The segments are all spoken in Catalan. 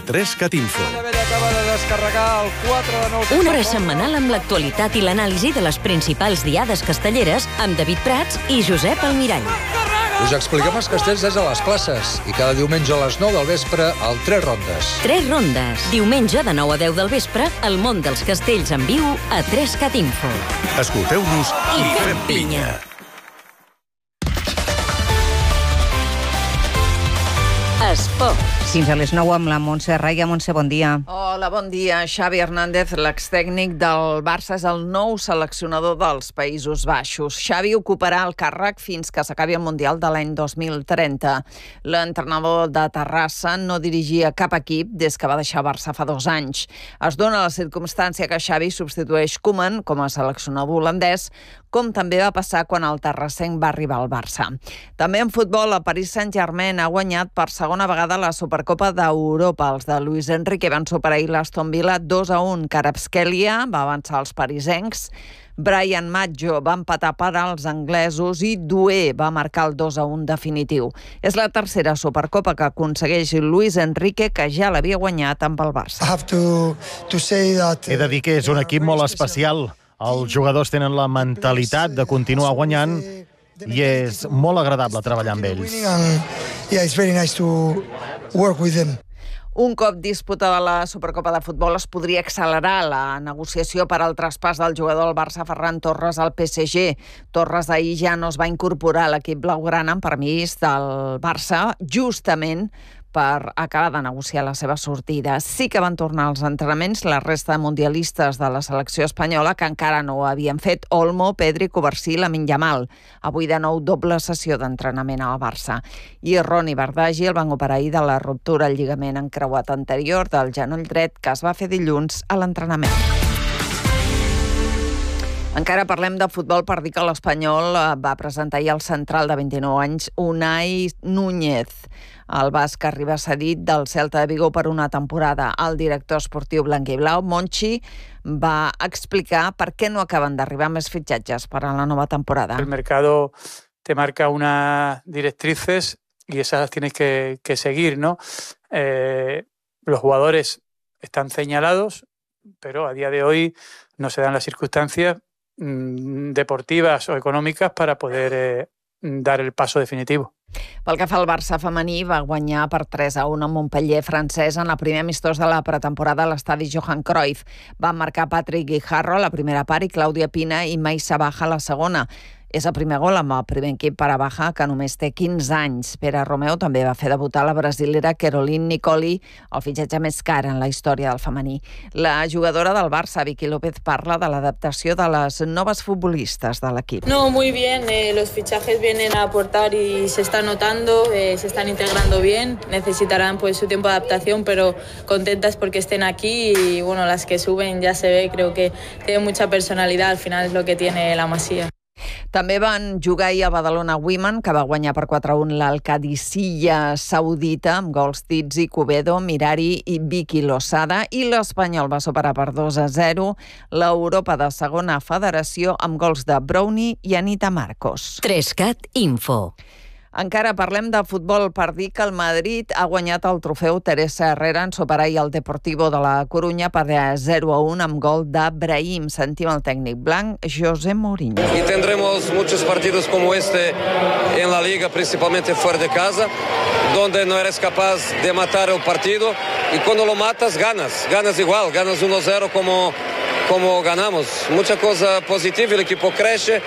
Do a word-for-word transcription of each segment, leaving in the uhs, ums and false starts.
Trescat Info. Acaba de descarregar el quatre de nou. Una hora setmanal amb l'actualitat i l'anàlisi de les principals diades castelleres amb David Prats i Josep Almirall. Us expliquem els castells des de les places i cada diumenge a les nou del vespre al Tres Rondes. Tres Rondes. Diumenge de nou a deu del vespre, el món dels castells en viu a Trescat Info. Escolteu-nos i fem pinya. Esport. Fins a les nou amb la Montse Raia. Montse, bon dia. Hola, bon dia. Xavi Hernández, l'extècnic del Barça, és el nou seleccionador dels Països Baixos. Xavi ocuparà el càrrec fins que s'acabi el Mundial de l'any dos mil trenta. L'entrenador de Terrassa no dirigia cap equip des que va deixar Barça fa dos anys. Es dona la circumstància que Xavi substitueix Koeman com a seleccionador holandès, com també va passar quan el terrassenc va arribar al Barça. També en futbol, el Paris Saint-Germain ha guanyat per segona vegada la Supercopa d'Europa. Els de Luis Enrique van superar l'Aston Villa dos a un. Kvaratskhelia va avançar als parisencs. Brian Maggio va empatar per als anglesos i Doué va marcar el dos a un definitiu. És la tercera Supercopa que aconsegueix Luis Enrique, que ja l'havia guanyat amb el Barça. He de dir que és un equip molt especial. Els jugadors tenen la mentalitat de continuar guanyant i és molt agradable treballar amb ells. Un cop disputada la Supercopa de Futbol es podria accelerar la negociació per al traspàs del jugador del Barça Ferran Torres al P S G. Torres ahir ja no es va incorporar a l'equip blaugrana amb permís del Barça, justament per acabar de negociar la seva sortida. Sí que van tornar als entrenaments la resta de mundialistes de la selecció espanyola que encara no ho havien fet: Olmo, Pedri, Covarsí, Lamine Yamal. Avui de nou doble sessió d'entrenament al Barça. I Ronny Bardghji el van operar ahir de la ruptura al lligament encreuat anterior del genoll dret que es va fer dilluns a l'entrenament. Encara parlem de futbol per dir que l'Espanyol va presentar ahir el central de vint-i-nou anys, Unai Núñez. El basc arriba cedit del Celta de Vigo per una temporada. El director esportiu blanc-i-blau, Monchi, va explicar per què no acaben d'arribar més fitxatges per a la nova temporada. El mercado te marca unas directrices y esas tienes que, que seguir, ¿no? Eh, los jugadores están señalados, pero a día de hoy no se dan las circunstancias mmm, deportivas o económicas para poder eh, dar el paso definitivo. Pel que fa al Barça femení, va guanyar per tres a un amb Montpellier francès en la primer amistós de la pretemporada a l'estadi Johan Cruyff. Van marcar Patrick Guijarro a la primera part i Clàudia Pina i Maissa Baja a la segona. És el primer gol amb el primer equip per a Baja, que només té quinze anys. Pere Romeu també va fer debutar la brasilera Caroline Nicoli, el fitxatge més car en la història del femení. La jugadora del Barça, Vicky López, parla de l'adaptació de les noves futbolistes de l'equip. No, muy bien. Eh, los fichajes vienen a aportar y se está notando, eh, se están integrando bien. Necesitarán pues su tiempo de adaptación, pero contentas porque estén aquí y bueno, las que suben ya se ve, creo que tienen mucha personalidad, al final es lo que tiene la Masía. També van jugar ahir a Badalona Women, que va guanyar per quatre a un l'Alcadicilla saudita, amb gols d'Itzi Cubedo, Mirari i Vicky Losada, i l'Espanyol va superar per dos a zero l'Europa de segona federació amb gols de Brownie i Anita Marcos. Trescat Info. Encara parlem de futbol per dir que el Madrid ha guanyat el trofeu Teresa Herrera en superar ahir el Deportivo de la Corunya per zero a un amb gol de Brahim. Sentim el tècnic blanc, José Mourinho. Y tendremos muchos partidos como este en la Liga, principalmente fuera de casa, donde no eres capaz de matar el partido y cuando lo matas ganas, ganas igual, ganas uno a cero como, como ganamos. Mucha cosa positiva, el equipo crece.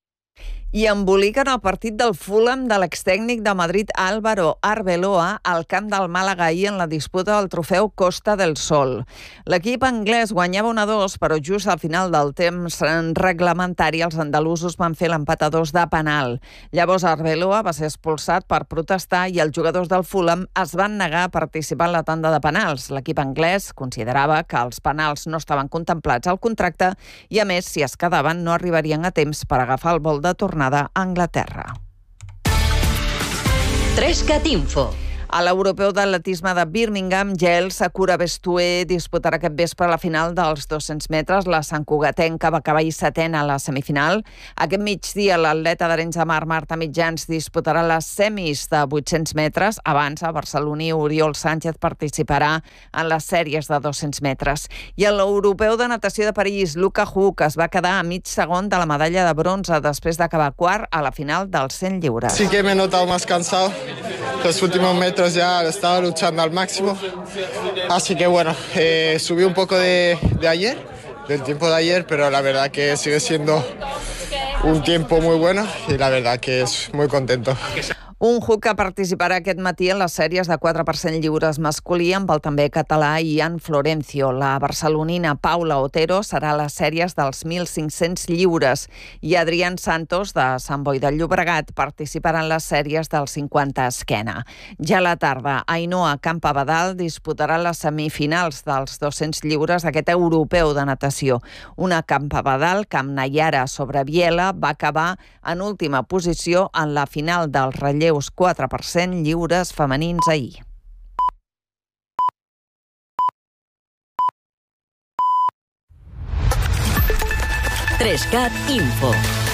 I emboliquen el partit del Fulham de l'extècnic de Madrid Álvaro Arbeloa al camp del Màlaga ahir en la disputa del trofeu Costa del Sol. L'equip anglès guanyava un a dos, però just al final del temps reglamentari els andalusos van fer l'empat a dos de penal. Llavors Arbeloa va ser expulsat per protestar i els jugadors del Fulham es van negar a participar en la tanda de penals. L'equip anglès considerava que els penals no estaven contemplats al contracte i, a més, si es quedaven, no arribarien a temps per agafar el vol de tornada a Anglaterra. Trescat Info. A l'europeu d'atletisme de Birmingham, Yael Sakura-Bestoué disputarà aquest vespre la final dels dos-cents metres. La santcugatenca va acabar setena a la semifinal. Aquest migdia, l'atleta d'Arenys de Mar, Marta Mitjans, disputarà les semis de vuit-cents metres. Abans, a barceloní, Oriol Sánchez participarà en les sèries de dos-cents metres. I a l'europeu de natació de París, Luca Huck es va quedar a mig segon de la medalla de bronze després d'acabar quart a la final dels cent lliures. Sí que me he notado más cansado. Los últimos metros ya estaba luchando al máximo. Así que bueno, eh, subí un poco de, de ayer, del tiempo de ayer, pero la verdad que sigue siendo un tiempo muy bueno y la verdad que es muy contento. Un Huck que participarà aquest matí en les sèries de quatre per cent lliures masculí amb el també català Ian Florencio. La barcelonina Paula Otero serà a les sèries dels mil cinc-cents lliures i Adrián Santos, de Sant Boi del Llobregat, participarà en les sèries dels cinquanta esquena. Ja a la tarda, Ainhoa Campabadal disputarà les semifinals dels dos-cents lliures d'aquest europeu de natació. Una Campabadal que amb Nayara sobre biela va acabar en última posició en la final del relleus quatre per cent lliures femenins ahir. tres cat Info.